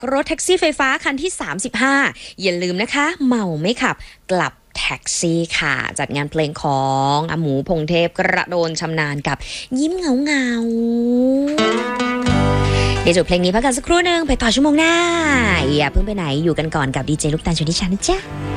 รถแท็กซี่ไฟฟ้าคันที่35อย่าลืมนะคะเมาไม่ขับกลับแท็กซี่ค่ะจัดงานเพลงของอาหมูพงเทพกระโดนชำนาญกับยิ้มเงาเดี๋ยวจบเพลงนี้พักกันสักครู่นึงไปต่อชั่วโมงหน้าอย่าเพิ่งไปไหนอยู่กันก่อนกับดีเจลูกตาลชนิชานะจ๊ะ